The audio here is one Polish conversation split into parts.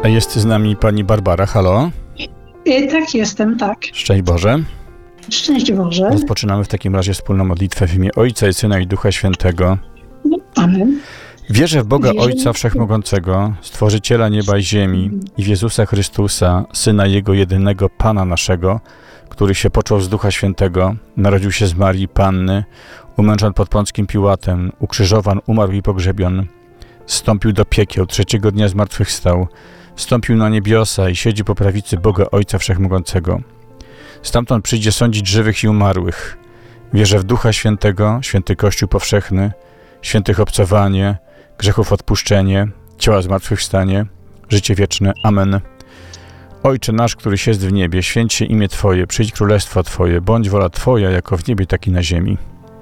A jest z nami pani Barbara. Halo? Tak, jestem, tak. Szczęść Boże. Szczęść Boże. Rozpoczynamy w takim razie wspólną modlitwę w imię Ojca i Syna i Ducha Świętego. Amen. Wierzę w Boga Ojca Wszechmogącego, Stworzyciela nieba i ziemi i w Jezusa Chrystusa, Syna Jego jedynego, Pana naszego, który się począł z Ducha Świętego, narodził się z Marii Panny, umęczon pod Pąckim Piłatem, ukrzyżowan, umarł i pogrzebion, zstąpił do piekieł, trzeciego dnia zmartwychwstał, wstąpił na niebiosa i siedzi po prawicy Boga Ojca Wszechmogącego. Stamtąd przyjdzie sądzić żywych i umarłych. Wierzę w Ducha Świętego, święty Kościół powszechny, świętych obcowanie, grzechów odpuszczenie, ciała zmartwychwstanie, życie wieczne. Amen. Ojcze nasz, któryś jest w niebie, święć się imię Twoje, przyjdź królestwo Twoje, bądź wola Twoja, jako w niebie, tak i na ziemi.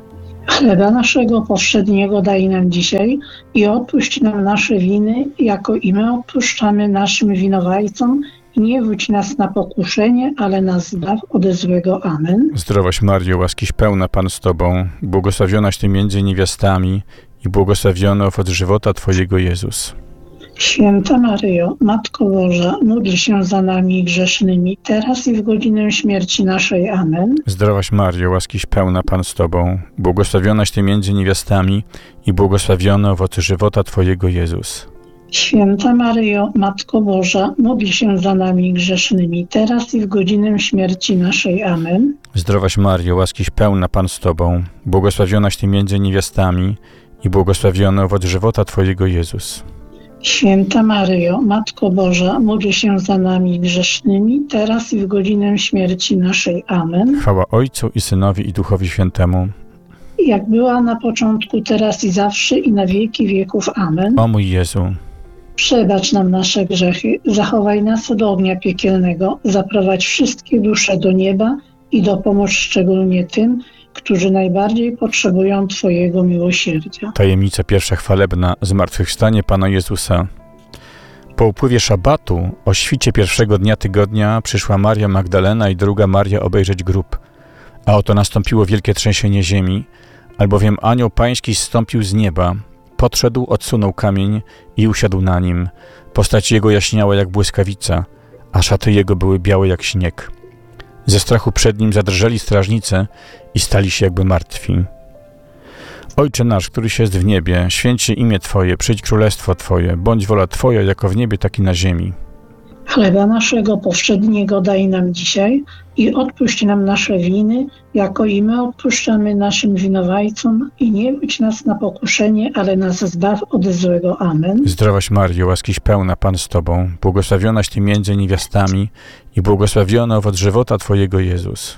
Chleba naszego powszedniego daj nam dzisiaj i odpuść nam nasze winy, jako i my odpuszczamy naszym winowajcom. I nie wódź nas na pokuszenie, ale nas zbaw ode złego. Amen. Zdrowaś Maryjo, łaskiś pełna, Pan z Tobą, błogosławionaś Ty między niewiastami i błogosławiony owoc żywota Twojego, Jezus. Święta Maryjo, Matko Boża, módl się za nami grzesznymi, teraz i w godzinę śmierci naszej. Amen. Zdrowaś Maryjo, łaskiś pełna, Pan z Tobą, błogosławionaś Ty między niewiastami i błogosławiony owoc żywota Twojego, Jezus. Święta Maryjo, Matko Boża, módl się za nami grzesznymi, teraz i w godzinę śmierci naszej. Amen. Zdrowaś Maryjo, łaskiś pełna, Pan z Tobą, błogosławionaś Ty między niewiastami i błogosławiony owoc żywota Twojego, Jezus. Święta Maryjo, Matko Boża, módl się za nami grzesznymi, teraz i w godzinę śmierci naszej. Amen. Chwała Ojcu i Synowi i Duchowi Świętemu. Jak była na początku, teraz i zawsze, i na wieki wieków. Amen. O mój Jezu, Przebacz nam nasze grzechy, zachowaj nas od ognia piekielnego, zaprowadź wszystkie dusze do nieba i dopomóż szczególnie tym, którzy najbardziej potrzebują Twojego miłosierdzia. tajemnica pierwsza chwalebna, zmartwychwstanie Pana Jezusa. Po upływie szabatu, o świcie pierwszego dnia tygodnia, przyszła Maria Magdalena i druga Maria obejrzeć grób. A oto nastąpiło wielkie trzęsienie ziemi, albowiem anioł pański zstąpił z nieba, podszedł, odsunął kamień i usiadł na nim. Postać jego jaśniała jak błyskawica, a szaty jego były białe jak śnieg. Ze strachu przed nim zadrżeli strażnicy i stali się jakby martwi. Ojcze nasz, któryś jest w niebie, święć się imię Twoje, przyjdź królestwo Twoje, bądź wola Twoja, jako w niebie, tak i na ziemi. Chleba naszego powszedniego daj nam dzisiaj i odpuść nam nasze winy, jako i my odpuszczamy naszym winowajcom, i nie wódź nas na pokuszenie, ale nas zbaw od złego. Amen. Zdrowaś Maryjo, łaskiś pełna, Pan z Tobą, błogosławionaś Ty między niewiastami i błogosławiony owoc żywota Twojego, Jezus.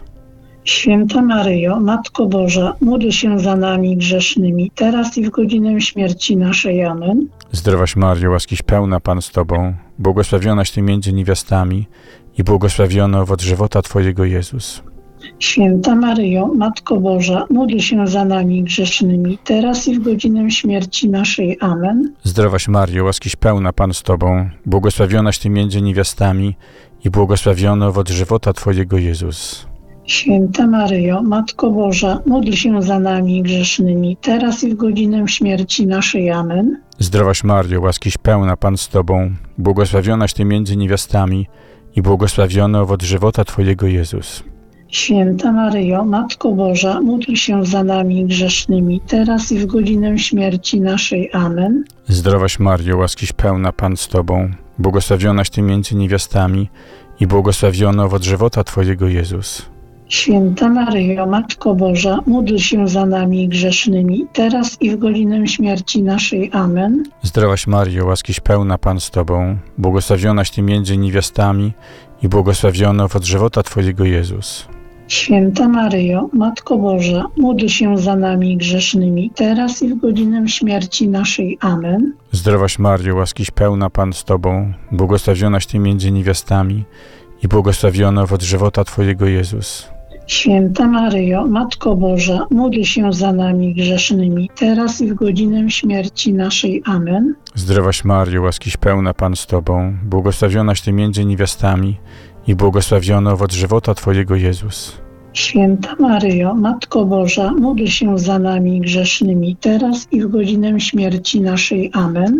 Święta Maryjo, Matko Boża, módl się za nami grzesznymi, teraz i w godzinę śmierci naszej. Amen. Zdrowaś Maryjo, łaskiś pełna, Pan z Tobą, błogosławionaś Ty między niewiastami i błogosławiony owoc żywota Twojego, Jezus. Święta Maryjo, Matko Boża, módl się za nami grzesznymi, teraz i w godzinę śmierci naszej. Amen. Zdrowaś Maryjo, łaskiś pełna, Pan z Tobą, błogosławionaś Ty między niewiastami i błogosławiony owoc żywota Twojego, Jezus. Święta Maryjo, Matko Boża, módl się za nami grzesznymi, teraz i w godzinę śmierci naszej. Amen. Zdrowaś Maryjo, łaskiś pełna, Pan z Tobą, błogosławionaś Ty między niewiastami i błogosławiony owoc żywota Twojego, Jezus. Święta Maryjo, Matko Boża, módl się za nami grzesznymi, teraz i w godzinę śmierci naszej. Amen. Zdrowaś Maryjo, łaskiś pełna, Pan z Tobą, błogosławionaś Ty między niewiastami i błogosławiony owoc żywota Twojego, Jezus. Święta Maryjo, Matko Boża, módl się za nami grzesznymi, teraz i w godzinę śmierci naszej. Amen. Zdrowaś Maryjo, łaskiś pełna, Pan z Tobą, błogosławionaś Ty między niewiastami i błogosławiony owoc żywota Twojego, Jezus. Święta Maryjo, Matko Boża, módl się za nami grzesznymi, teraz i w godzinę śmierci naszej. Amen. Zdrowaś Maryjo, łaskiś pełna, Pan z Tobą, błogosławionaś Ty między niewiastami i błogosławiony owoc żywota Twojego, Jezus. Święta Maryjo, Matko Boża, módl się za nami grzesznymi, teraz i w godzinę śmierci naszej. Amen. Zdrowaś Maryjo, łaskiś pełna, Pan z Tobą, błogosławionaś Ty między niewiastami i błogosławiony owoc żywota Twojego, Jezus. Święta Maryjo, Matko Boża, módl się za nami grzesznymi, teraz i w godzinę śmierci naszej. Amen.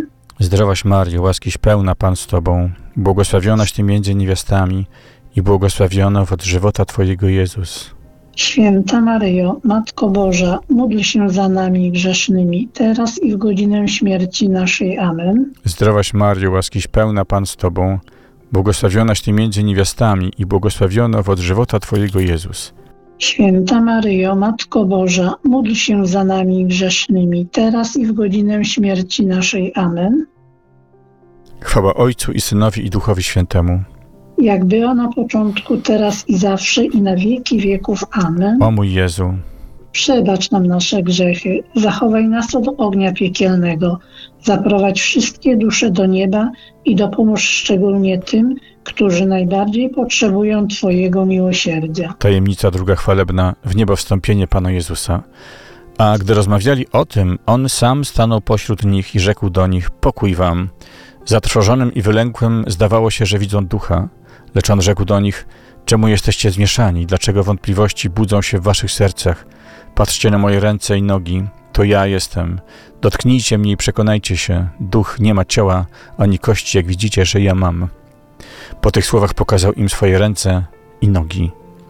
Zdrowaś Maryjo, łaskiś pełna, Pan z Tobą, błogosławionaś Ty między niewiastami i błogosławiony owoc żywota Twojego Jezus. Święta Maryjo, Matko Boża, módl się za nami grzesznymi, teraz i w godzinę śmierci naszej. Amen. Zdrowaś Maryjo, łaskiś pełna, Pan z Tobą, błogosławionaś Ty między niewiastami i błogosławiony owoc żywota Twojego Jezus. Święta Maryjo, Matko Boża, módl się za nami grzesznymi, teraz i w godzinę śmierci naszej. Amen. Chwała Ojcu i Synowi i Duchowi Świętemu. Jak była na początku, teraz i zawsze, i na wieki wieków. Amen. O mój Jezu, Przebacz nam nasze grzechy, zachowaj nas od ognia piekielnego, zaprowadź wszystkie dusze do nieba i dopomóż szczególnie tym, którzy najbardziej potrzebują Twojego miłosierdzia. tajemnica druga chwalebna, w niebo wstąpienie Pana Jezusa. A gdy rozmawiali o tym, On sam stanął pośród nich i rzekł do nich: pokój wam. Zatrwożonym i wylękłym zdawało się, że widzą ducha. Lecz On rzekł do nich: czemu jesteście zmieszani? Dlaczego wątpliwości budzą się w waszych sercach? Patrzcie na moje ręce i nogi. To ja jestem. Dotknijcie mnie i przekonajcie się. Duch nie ma ciała, ani kości, jak widzicie, że ja mam. Po tych słowach pokazał im swoje ręce i nogi.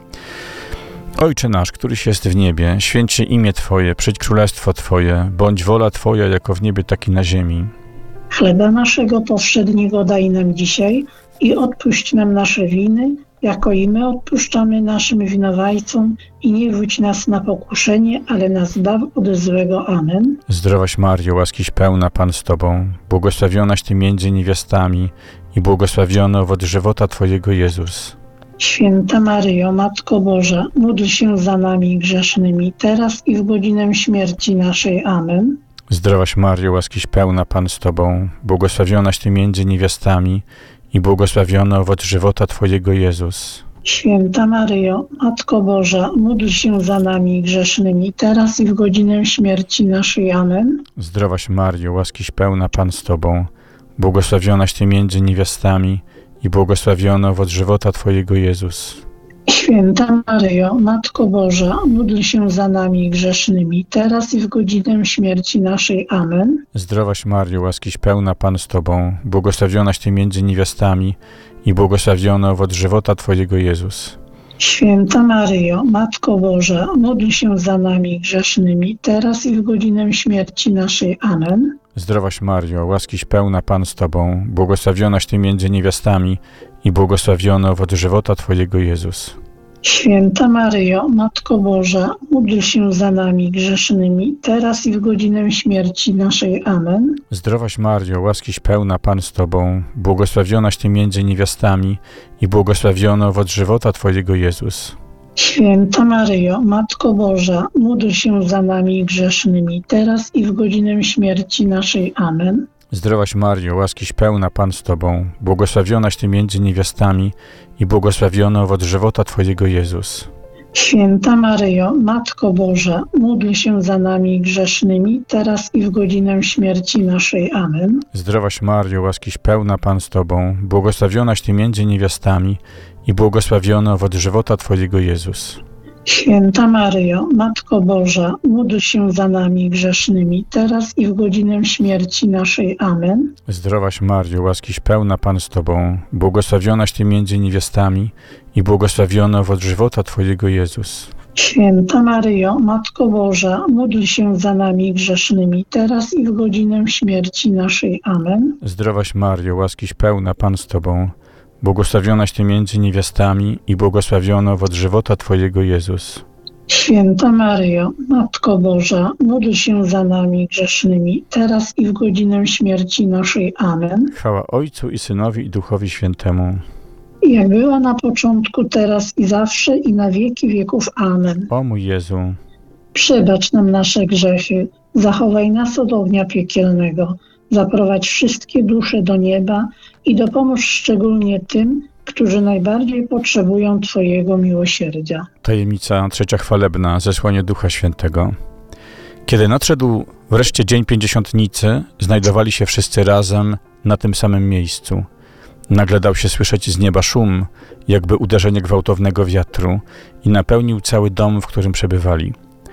Ojcze nasz, któryś jest w niebie, święć się imię Twoje, przyjdź królestwo Twoje, bądź wola Twoja, jako w niebie, tak i na ziemi. Chleba naszego powszedniego daj nam dzisiaj i odpuść nam nasze winy, jako i my odpuszczamy naszym winowajcom, i nie wódź nas na pokuszenie, ale nas zbaw od złego. Amen. Zdrowaś Maryjo, łaskiś pełna, Pan z Tobą, błogosławionaś Ty między niewiastami i błogosławiony owoc żywota Twojego Jezus. Święta Maryjo, Matko Boża, módl się za nami grzesznymi, teraz i w godzinę śmierci naszej. Amen. Zdrowaś Maryjo, łaskiś pełna, Pan z Tobą, błogosławionaś Ty między niewiastami i błogosławiony owoc żywota Twojego Jezus. Święta Maryjo, Matko Boża, módl się za nami grzesznymi, teraz i w godzinę śmierci naszej. Amen. Zdrowaś Maryjo, łaskiś pełna, Pan z Tobą, błogosławionaś Ty między niewiastami i błogosławiony owoc żywota Twojego Jezus. Święta Maryjo, Matko Boża, módl się za nami grzesznymi, teraz i w godzinę śmierci naszej. Amen. Zdrowaś Maryjo, łaskiś pełna, Pan z Tobą, błogosławionaś Ty między niewiastami i błogosławiony owoc żywota Twojego Jezus. Święta Maryjo, Matko Boża, módl się za nami grzesznymi, teraz i w godzinę śmierci naszej. Amen. Zdrowaś Maryjo, łaskiś pełna, Pan z Tobą, błogosławionaś Ty między niewiastami i błogosławiony owoc żywota Twojego Jezus. Święta Maryjo, Matko Boża, módl się za nami grzesznymi, teraz i w godzinę śmierci naszej. Amen. Zdrowaś Maryjo, łaskiś pełna, Pan z Tobą, błogosławionaś Ty między niewiastami i błogosławiony owoc żywota Twojego Jezus. Święta Maryjo, Matko Boża, módl się za nami grzesznymi, teraz i w godzinę śmierci naszej. Amen. Zdrowaś Maryjo, łaskiś pełna, Pan z Tobą, błogosławionaś Ty między niewiastami i błogosławiony owoc żywota Twojego Jezus. Święta Maryjo, Matko Boża, módl się za nami grzesznymi, teraz i w godzinę śmierci naszej. Amen. Zdrowaś Maryjo, łaskiś pełna, Pan z Tobą, błogosławionaś Ty między niewiastami i błogosławiony owoc żywota Twojego Jezus. Święta Maryjo, Matko Boża, módl się za nami grzesznymi, teraz i w godzinę śmierci naszej. Amen. Zdrowaś Maryjo, łaskiś pełna, Pan z Tobą, błogosławionaś Ty między niewiastami i błogosławiony owoc żywota Twojego Jezus. Święta Maryjo, Matko Boża, módl się za nami grzesznymi, teraz i w godzinę śmierci naszej. Amen. Zdrowaś Maryjo, łaskiś pełna, Pan z Tobą, błogosławionaś Ty między niewiastami i błogosławiony owoc żywota Twojego Jezus. Święta Maryjo, Matko Boża, módl się za nami grzesznymi, teraz i w godzinę śmierci naszej. Amen. Chwała Ojcu i Synowi i Duchowi Świętemu. Jak była na początku, teraz i zawsze, i na wieki wieków. Amen. O mój Jezu, Przebacz nam nasze grzechy, zachowaj nas od ognia piekielnego, zaprowadź wszystkie dusze do nieba i dopomóż szczególnie tym, którzy najbardziej potrzebują Twojego miłosierdzia. tajemnica trzecia chwalebna, zesłanie Ducha Świętego. Kiedy nadszedł wreszcie dzień pięćdziesiątnicy, znajdowali się wszyscy razem na tym samym miejscu. Nagle dał się słyszeć z nieba szum, jakby uderzenie gwałtownego wiatru, i napełnił cały dom, w którym przebywali.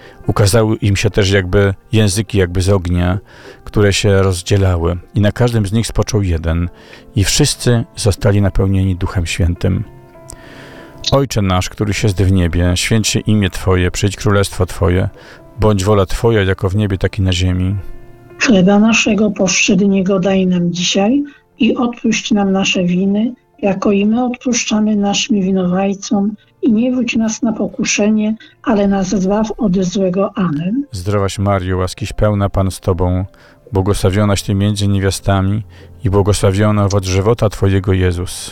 Ukazały im się też jakby języki jakby z ognia, które się rozdzielały i na każdym z nich spoczął jeden i wszyscy zostali napełnieni Duchem Świętym. Ojcze nasz, któryś jest w niebie, święć się imię Twoje, przyjdź królestwo Twoje, bądź wola Twoja jako w niebie, tak i na ziemi. Chleba naszego powszedniego daj nam dzisiaj i odpuść nam nasze winy, jako i my odpuszczamy naszym winowajcom i nie wódź nas na pokuszenie, ale nas zbaw od złego. Amen. Zdrowaś Mario, łaskiś pełna Pan z Tobą, błogosławionaś Ty między niewiastami i błogosławiony owoc żywota Twojego Jezus.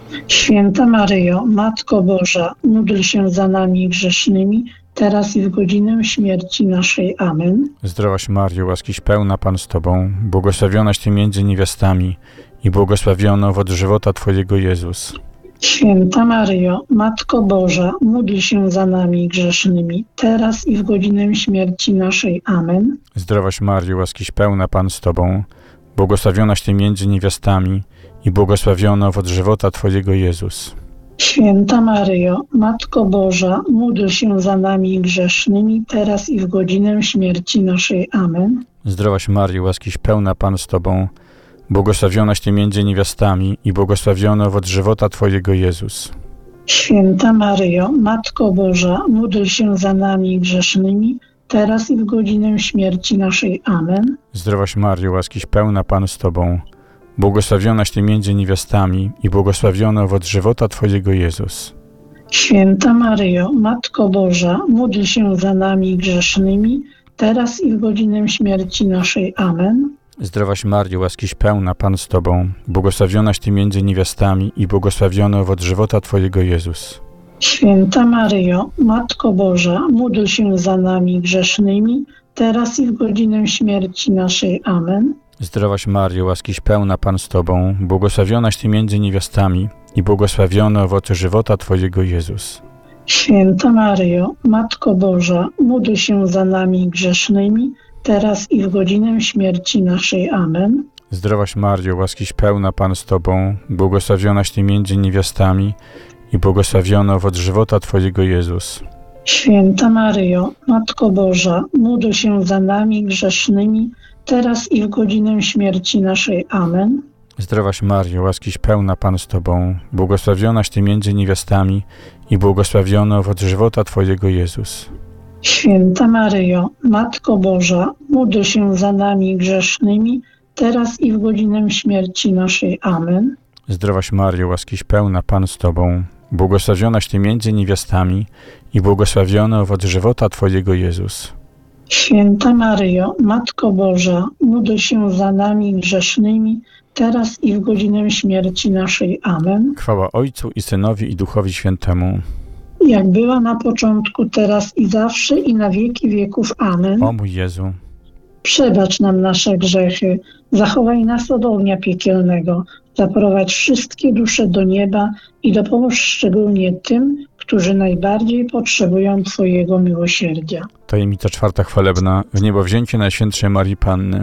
Święta Maryjo, Matko Boża, módl się za nami grzesznymi, teraz i w godzinę śmierci naszej. Amen. Zdrowaś Mario, łaskiś pełna Pan z Tobą, błogosławionaś Ty między niewiastami i błogosławiony owoc żywota Twojego Jezus. Święta Maryjo, Matko Boża, módl się za nami grzesznymi, teraz i w godzinę śmierci naszej. Amen. Zdrowaś Mario, łaskiś pełna Pan z Tobą, błogosławionaś Ty między niewiastami i błogosławiony owoc żywota Twojego Jezus. Święta Maryjo, Matko Boża, módl się za nami grzesznymi, teraz i w godzinę śmierci naszej. Amen. Zdrowaś Mario, łaskiś pełna Pan z Tobą, błogosławionaś Ty między niewiastami i błogosławiony owoc żywota Twojego Jezus. Święta Maryjo, Matko Boża, módl się za nami grzesznymi, teraz i w godzinę śmierci naszej. Amen. Zdrowaś Mario, łaskiś pełna Pan z Tobą, błogosławionaś Ty między niewiastami i błogosławiony owoc żywota Twojego Jezus. Święta Maryjo, Matko Boża, módl się za nami grzesznymi, teraz i w godzinę śmierci naszej. Amen. Zdrowaś Mario, łaskiś pełna Pan z Tobą, błogosławionaś Ty między niewiastami i błogosławiony owoc żywota Twojego Jezus. Święta Maryjo, Matko Boża, módl się za nami grzesznymi, teraz i w godzinę śmierci naszej. Amen. Zdrowaś Mario, łaskiś pełna Pan z Tobą, błogosławionaś Ty między niewiastami i błogosławiony owoc żywota Twojego Jezus. Święta Maryjo, Matko Boża, módl się za nami grzesznymi, teraz i w godzinę śmierci naszej. Amen. Zdrowaś Mario, łaskiś pełna Pan z Tobą, błogosławionaś Ty między niewiastami i błogosławiony owoc żywota Twojego Jezus. Święta Maryjo, Matko Boża, módl się za nami grzesznymi, teraz i w godzinę śmierci naszej. Amen. Zdrowaś Mario, łaskiś pełna Pan z Tobą, błogosławionaś Ty między niewiastami i błogosławiony owoc żywota Twojego Jezus. Święta Maryjo, Matko Boża, módl się za nami grzesznymi, teraz i w godzinę śmierci naszej. Amen. Zdrowaś Mario, łaskiś pełna Pan z Tobą, błogosławionaś Ty między niewiastami i błogosławiony owoc żywota Twojego Jezus. Święta Maryjo, Matko Boża, módl się za nami grzesznymi, teraz i w godzinę śmierci naszej. Amen. Chwała Ojcu i Synowi i Duchowi Świętemu. Jak była na początku, teraz i zawsze i na wieki wieków. Amen. O mój Jezu, Przebacz nam nasze grzechy, zachowaj nas od ognia piekielnego, zaprowadź wszystkie dusze do nieba i dopomóż szczególnie tym, którzy najbardziej potrzebują Twojego miłosierdzia. tajemnica czwarta chwalebna, w niebowzięcie Najświętszej Marii Panny.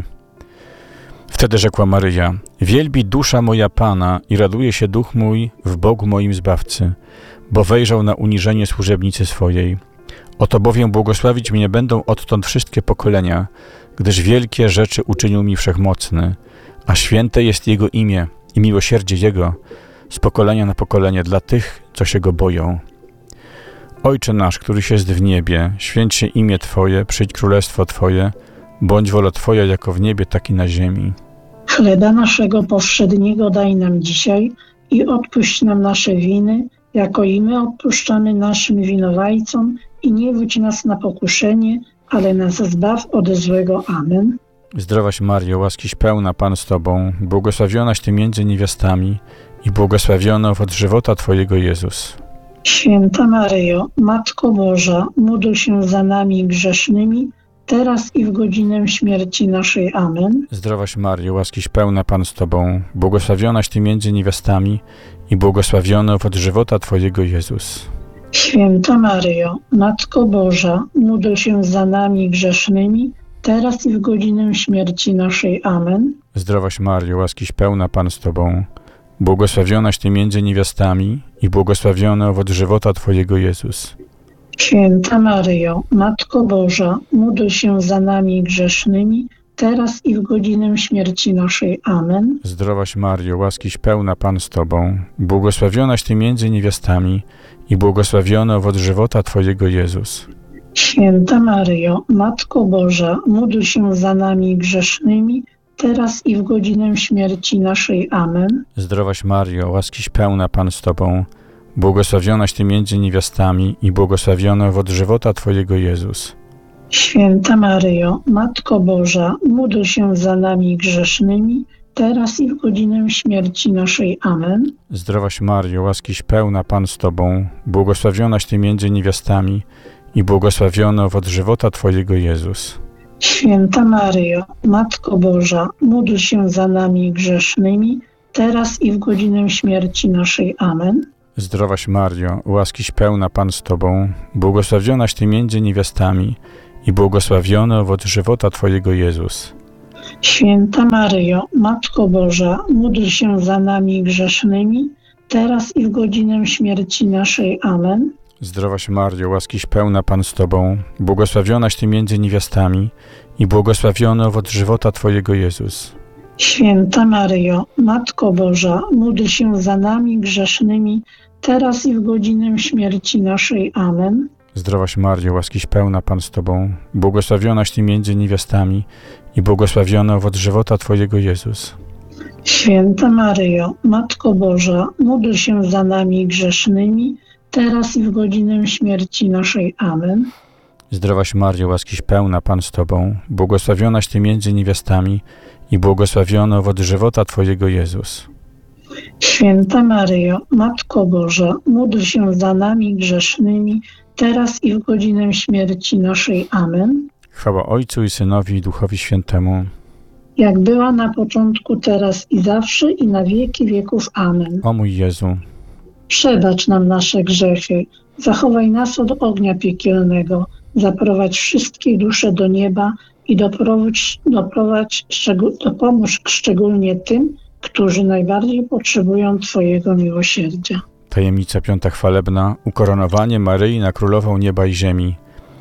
Wtedy rzekła Maryja: wielbi dusza moja Pana i raduje się duch mój w Bogu moim Zbawcy, bo wejrzał na uniżenie służebnicy swojej. Oto bowiem błogosławić mnie będą odtąd wszystkie pokolenia, gdyż wielkie rzeczy uczynił mi Wszechmocny, a święte jest Jego imię i miłosierdzie Jego z pokolenia na pokolenie dla tych, co się Go boją. Ojcze nasz, któryś jest w niebie, święć się imię Twoje, przyjdź królestwo Twoje, bądź wola Twoja jako w niebie, tak i na ziemi. Chleba naszego powszedniego daj nam dzisiaj i odpuść nam nasze winy, jako i my odpuszczamy naszym winowajcom i nie wódź nas na pokuszenie, ale nas zbaw od złego. Amen. Zdrowaś Mario, łaskiś pełna Pan z Tobą, błogosławionaś Ty między niewiastami i błogosławiony owoc żywota Twojego Jezus. Święta Maryjo, Matko Boża, módl się za nami grzesznymi, teraz i w godzinę śmierci naszej. Amen. Zdrowaś Mario, łaskiś pełna Pan z Tobą, błogosławionaś Ty między niewiastami i błogosławiony owoc żywota Twojego Jezus. Święta Maryjo, Matko Boża, módl się za nami grzesznymi, teraz i w godzinę śmierci naszej. Amen. Zdrowaś Mario, łaskiś pełna Pan z Tobą, błogosławionaś Ty między niewiastami i błogosławiony owoc żywota Twojego Jezus. Święta Maryjo, Matko Boża, módl się za nami grzesznymi, teraz i w godzinę śmierci naszej. Amen. Zdrowaś Mario, łaskiś pełna Pan z Tobą, błogosławionaś Ty między niewiastami i błogosławiony owoc żywota Twojego Jezus. Święta Maryjo, Matko Boża, módl się za nami grzesznymi, teraz i w godzinę śmierci naszej. Amen. Zdrowaś Mario, łaskiś pełna Pan z Tobą, błogosławionaś Ty między niewiastami i błogosławiony owoc żywota Twojego Jezus. Święta Maryjo, Matko Boża, módl się za nami grzesznymi, teraz i w godzinę śmierci naszej. Amen. Zdrowaś Mario, łaskiś pełna Pan z Tobą, błogosławionaś Ty między niewiastami i błogosławiony owoc żywota Twojego Jezus. Święta Maryjo, Matko Boża, módl się za nami grzesznymi, teraz i w godzinę śmierci naszej. Amen. Zdrowaś Mario, łaskiś pełna Pan z Tobą, błogosławionaś Ty między niewiastami i błogosławiony owoc żywota Twojego Jezus. Święta Maryjo, Matko Boża, módl się za nami grzesznymi, teraz i w godzinę śmierci naszej. Amen. Zdrowaś Mario, łaskiś pełna Pan z Tobą, błogosławionaś Ty między niewiastami i błogosławiony owoc żywota Twojego Jezus. Święta Maryjo, Matko Boża, módl się za nami grzesznymi, teraz i w godzinę śmierci naszej. Amen. Zdrowaś Mario, łaskiś pełna Pan z Tobą, błogosławionaś Ty między niewiastami i błogosławiony owoc żywota Twojego Jezus. Święta Maryjo, Matko Boża, módl się za nami grzesznymi, teraz i w godzinę śmierci naszej. Amen. Zdrowaś Mario, łaskiś pełna Pan z Tobą, błogosławionaś Ty między niewiastami i błogosławiony owoc żywota Twojego Jezus. Święta Maryjo, Matko Boża, módl się za nami grzesznymi, teraz i w godzinę śmierci naszej. Amen. Chwała Ojcu i Synowi i Duchowi Świętemu. Jak była na początku, teraz i zawsze, i na wieki wieków. Amen. O mój Jezu, Przebacz nam nasze grzechy, zachowaj nas od ognia piekielnego, zaprowadź wszystkie dusze do nieba i dopomóż szczególnie tym, którzy najbardziej potrzebują Twojego miłosierdzia. tajemnica piąta chwalebna, ukoronowanie Maryi na Królową Nieba i Ziemi.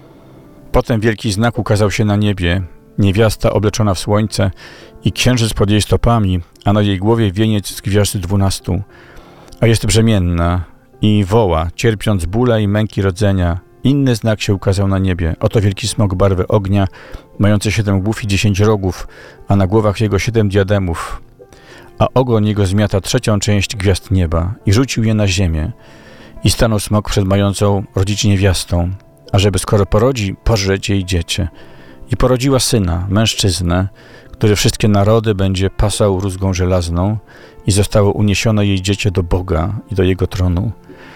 Potem wielki znak ukazał się na niebie, niewiasta obleczona w słońce i księżyc pod jej stopami, a na jej głowie wieniec z gwiazd 12. A jest brzemienna i woła, cierpiąc bóle i męki rodzenia. Inny znak się ukazał na niebie. Oto wielki smok barwy ognia, mający 7 głów i 10 rogów, a na głowach jego 7 diademów. A ogon jego zmiata 3. część gwiazd nieba i rzucił je na ziemię. I stanął smok przed mającą rodzić niewiastą, ażeby skoro porodzi, pożreć jej dziecię. I porodziła syna, mężczyznę, który wszystkie narody będzie pasał rózgą żelazną i zostało uniesione jej dziecię do Boga i do Jego tronu.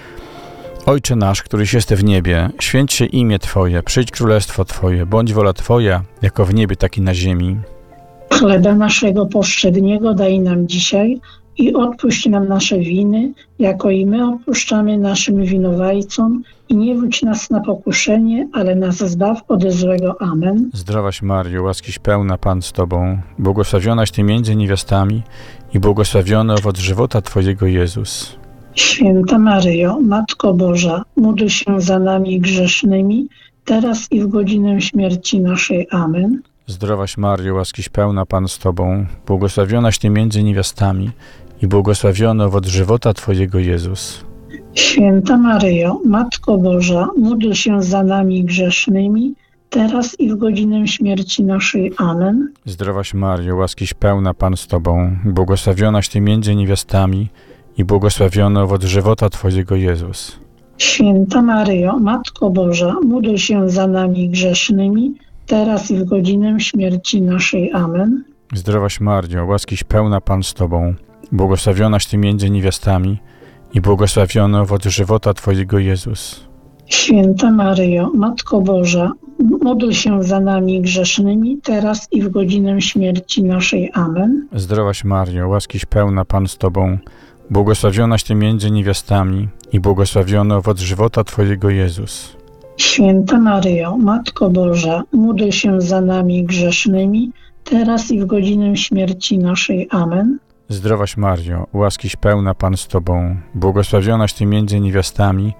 Ojcze nasz, któryś jest w niebie, święć się imię Twoje, przyjdź królestwo Twoje, bądź wola Twoja, jako w niebie, tak i na ziemi. Chleba naszego powszedniego daj nam dzisiaj i odpuść nam nasze winy, jako i my odpuszczamy naszym winowajcom, i nie wódź nas na pokuszenie, ale nas zbaw ode złego. Amen. Zdrowaś Mario, łaskiś pełna Pan z Tobą, błogosławionaś Ty między niewiastami i błogosławiony owoc żywota Twojego Jezus. Święta Maryjo, Matko Boża, módl się za nami grzesznymi, teraz i w godzinę śmierci naszej. Amen. Zdrowaś Mario, łaskiś pełna Pan z Tobą, błogosławionaś Ty między niewiastami i błogosławiony owoc żywota Twojego Jezus. Święta Maryjo, Matko Boża, módl się za nami grzesznymi, teraz i w godzinę śmierci naszej. Amen. Zdrowaś Mario, łaskiś pełna Pan z Tobą, błogosławionaś Ty między niewiastami i błogosławiony owoc żywota Twojego Jezus. Święta Maryjo, Matko Boża, módl się za nami grzesznymi, teraz i w godzinę śmierci naszej. Amen. Zdrowaś Mario, łaskiś pełna Pan z Tobą, błogosławionaś Ty między niewiastami i błogosławiony owoc żywota Twojego Jezus. Święta Maryjo, Matko Boża, módl się za nami grzesznymi, teraz i w godzinę śmierci naszej. Amen. Zdrowaś Mario, łaskiś pełna Pan z Tobą, błogosławionaś Ty między niewiastami i błogosławiony owoc żywota Twojego Jezus. Święta Maryjo, Matko Boża, módl się za nami grzesznymi, teraz i w godzinę śmierci naszej. Amen. Zdrowaś Mario, łaskiś pełna Pan z Tobą, błogosławionaś Ty między niewiastami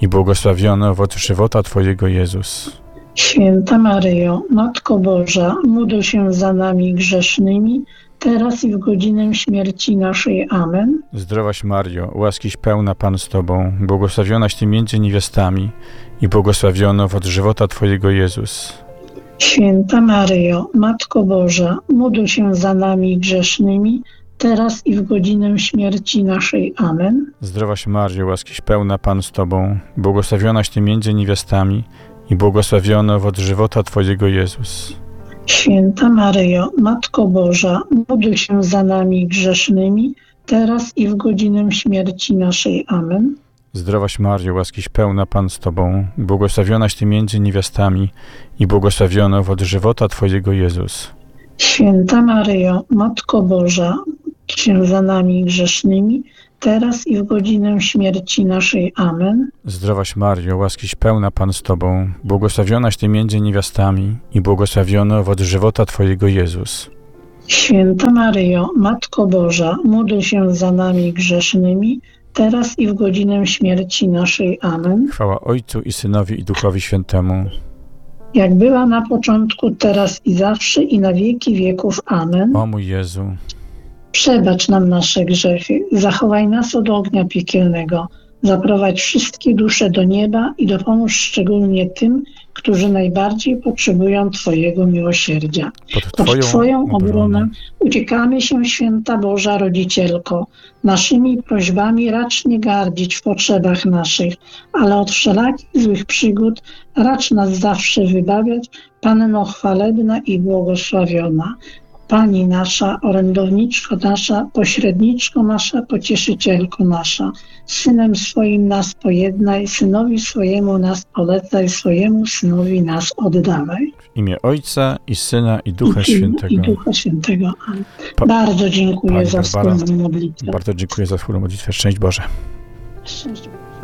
i błogosławiony owoc żywota Twojego, Jezus. Święta Maryjo, Matko Boża, módl się za nami grzesznymi, teraz i w godzinę śmierci naszej. Amen. Zdrowaś Mario, łaskiś pełna Pan z Tobą, błogosławionaś Ty między niewiastami i błogosławiony owoc żywota Twojego, Jezus. Święta Maryjo, Matko Boża, módl się za nami grzesznymi, teraz i w godzinę śmierci naszej. Amen. Zdrowaś Mario, łaskiś pełna Pan z Tobą, błogosławionaś Ty między niewiastami i błogosławiony owoc żywota Twojego, Jezus. Święta Maryjo, Matko Boża, módl się za nami grzesznymi, teraz i w godzinę śmierci naszej. Amen. Zdrowaś Mario, łaskiś pełna Pan z Tobą, błogosławionaś Ty między niewiastami i błogosławiony owoc żywota Twojego, Jezus. Święta Maryjo, Matko Boża, módl się za nami grzesznymi, teraz i w godzinę śmierci naszej. Amen. Zdrowaś Mario, łaskiś pełna Pan z Tobą, błogosławionaś Ty między niewiastami i błogosławiony owoc żywota Twojego, Jezus. Święta Maryjo, Matko Boża, módl się za nami grzesznymi, teraz i w godzinę śmierci naszej. Amen. Chwała Ojcu i Synowi i Duchowi Świętemu. Jak była na początku, teraz i zawsze, i na wieki wieków. Amen. O mój Jezu, Przebacz nam nasze grzechy, zachowaj nas od ognia piekielnego, zaprowadź wszystkie dusze do nieba i dopomóż szczególnie tym, którzy najbardziej potrzebują Twojego miłosierdzia. Pod Twoją obronę uciekamy się, Święta Boża Rodzicielko. Naszymi prośbami racz nie gardzić w potrzebach naszych, ale od wszelakich złych przygód racz nas zawsze wybawiać, Panno chwalebna i błogosławiona. Pani nasza, orędowniczko nasza, pośredniczko nasza, pocieszycielko nasza, Synem swoim nas pojednaj, Synowi swojemu nas polecaj, swojemu Synowi nas oddawaj. w imię Ojca i Syna i Ducha Świętego. I Ducha Świętego. Amen. Pa- Bardzo dziękuję Pani za Barbara, wspólną modlitwę. Bardzo dziękuję za wspólną modlitwę. Szczęść Boże. Szczęść Boże.